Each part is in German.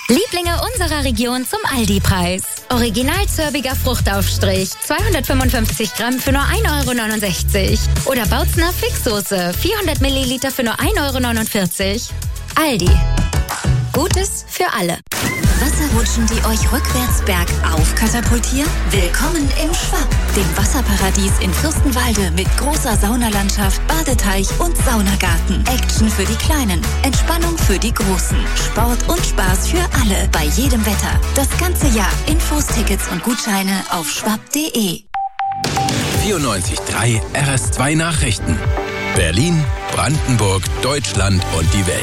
Lieblinge unserer Region zum Aldi-Preis. Original zörbiger Fruchtaufstrich, 255 Gramm für nur 1,69 €. Oder Bautzner Fixsoße, 400 Milliliter für nur 1,49 €. Aldi. Gutes für alle. Wasserrutschen, die euch rückwärts bergauf katapultieren? Willkommen im Schwapp, dem Wasserparadies in Fürstenwalde mit großer Saunalandschaft, Badeteich und Saunagarten. Action für die Kleinen, Entspannung für die Großen, Sport und Spaß für alle, bei jedem Wetter. Das ganze Jahr. Infos, Tickets und Gutscheine auf schwapp.de. 94.3 RS2 Nachrichten. Berlin, Brandenburg, Deutschland und die Welt.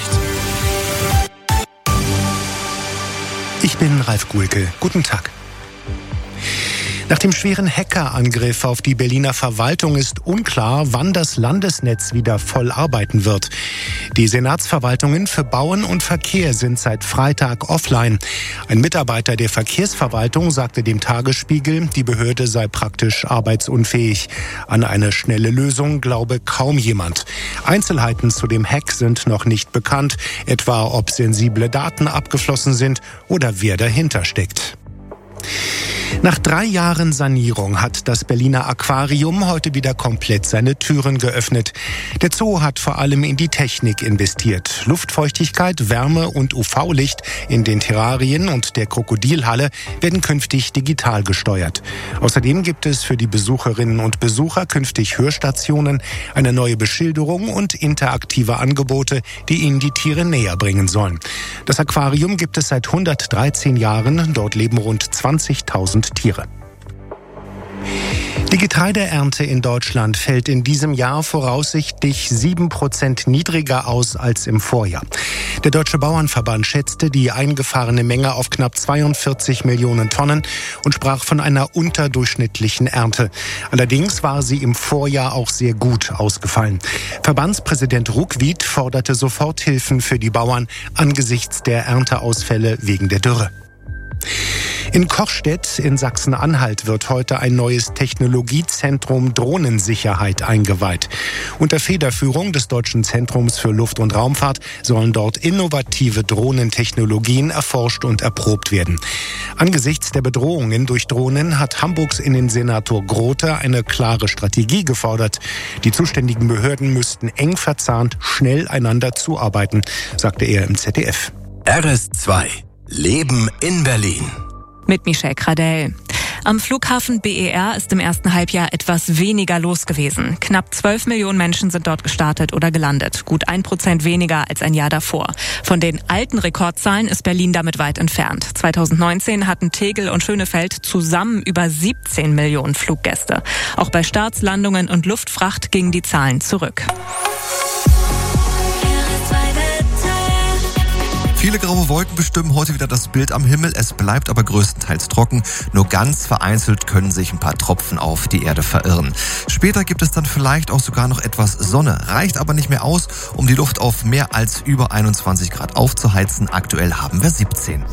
Ich bin Ralf Guhlke. Guten Tag. Nach dem schweren Hackerangriff auf die Berliner Verwaltung ist unklar, wann das Landesnetz wieder voll arbeiten wird. Die Senatsverwaltungen für Bauen und Verkehr sind seit Freitag offline. Ein Mitarbeiter der Verkehrsverwaltung sagte dem Tagesspiegel, die Behörde sei praktisch arbeitsunfähig. An eine schnelle Lösung glaube kaum jemand. Einzelheiten zu dem Hack sind noch nicht bekannt, etwa ob sensible Daten abgeflossen sind oder wer dahinter steckt. Nach 3 Jahren Sanierung hat das Berliner Aquarium heute wieder komplett seine Türen geöffnet. Der Zoo hat vor allem in die Technik investiert. Luftfeuchtigkeit, Wärme und UV-Licht in den Terrarien und der Krokodilhalle werden künftig digital gesteuert. Außerdem gibt es für die Besucherinnen und Besucher künftig Hörstationen, eine neue Beschilderung und interaktive Angebote, die ihnen die Tiere näher bringen sollen. Das Aquarium gibt es seit 113 Jahren. Dort leben rund 20.000 Tiere. Die Getreideernte in Deutschland fällt in diesem Jahr voraussichtlich 7% niedriger aus als im Vorjahr. Der Deutsche Bauernverband schätzte die eingefahrene Menge auf knapp 42 Millionen Tonnen und sprach von einer unterdurchschnittlichen Ernte. Allerdings war sie im Vorjahr auch sehr gut ausgefallen. Verbandspräsident Ruckwied forderte Soforthilfen für die Bauern angesichts der Ernteausfälle wegen der Dürre. In Kochstedt in Sachsen-Anhalt wird heute ein neues Technologiezentrum Drohnensicherheit eingeweiht. Unter Federführung des Deutschen Zentrums für Luft- und Raumfahrt sollen dort innovative Drohnentechnologien erforscht und erprobt werden. Angesichts der Bedrohungen durch Drohnen hat Hamburgs Innensenator Grothe eine klare Strategie gefordert. Die zuständigen Behörden müssten eng verzahnt schnell einander zuarbeiten, sagte er im ZDF. RS2 Leben in Berlin. Mit Michelle Kradell. Am Flughafen BER ist im ersten Halbjahr etwas weniger los gewesen. Knapp 12 Millionen Menschen sind dort gestartet oder gelandet. Gut 1% weniger als ein Jahr davor. Von den alten Rekordzahlen ist Berlin damit weit entfernt. 2019 hatten Tegel und Schönefeld zusammen über 17 Millionen Fluggäste. Auch bei Starts, Landungen und Luftfracht gingen die Zahlen zurück. Viele graue Wolken bestimmen heute wieder das Bild am Himmel. Es bleibt aber größtenteils trocken. Nur ganz vereinzelt können sich ein paar Tropfen auf die Erde verirren. Später gibt es dann vielleicht auch sogar noch etwas Sonne. Reicht aber nicht mehr aus, um die Luft auf mehr als über 21 Grad aufzuheizen. Aktuell haben wir 17.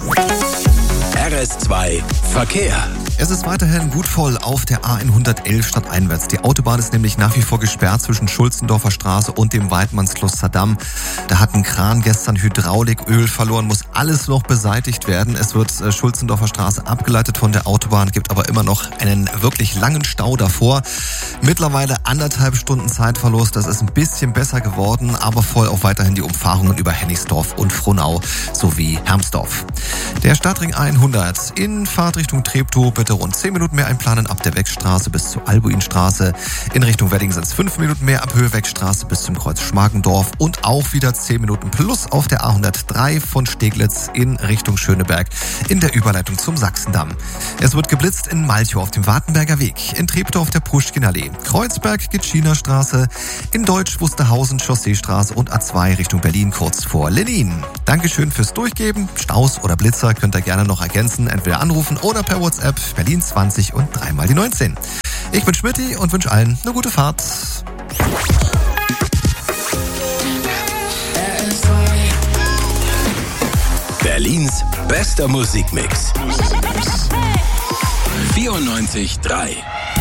RS2 Verkehr. Es ist weiterhin gut voll auf der A111 stadteinwärts. Die Autobahn ist nämlich nach wie vor gesperrt zwischen Schulzendorfer Straße und dem Weidmannsfluss Saddam. Da hat ein Kran gestern Hydrauliköl verloren, muss alles noch beseitigt werden. Es wird Schulzendorfer Straße abgeleitet von der Autobahn, gibt aber immer noch einen wirklich langen Stau davor. Mittlerweile 1,5 Stunden Zeitverlust, das ist ein bisschen besser geworden, aber voll auch weiterhin die Umfahrungen über Hennigsdorf und Frohnau sowie Hermsdorf. Der Stadtring 100 in Fahrtrichtung Treptow bitte rund 10 Minuten mehr einplanen ab der Wegstraße bis zur Albuinstraße. In Richtung Wedding sind es 5 Minuten mehr ab Höhe Wegstraße bis zum Kreuz Schmargendorf und auch wieder 10 Minuten plus auf der A103 von Steglitz in Richtung Schöneberg in der Überleitung zum Sachsendamm. Es wird geblitzt in Malchow auf dem Wartenberger Weg, in Treptow auf der Puschkinallee, Kreuzberg Gitschiner Straße, in Deutsch Wusterhausen Chausseestraße und A2 Richtung Berlin kurz vor Lenin. Dankeschön fürs Durchgeben. Staus oder Blitzer könnt ihr gerne noch ergänzen, entweder anrufen oder per WhatsApp Berlin 20 und 3 mal die 19. Ich bin Schmitty und wünsche allen eine gute Fahrt. Berlins bester Musikmix. 94.3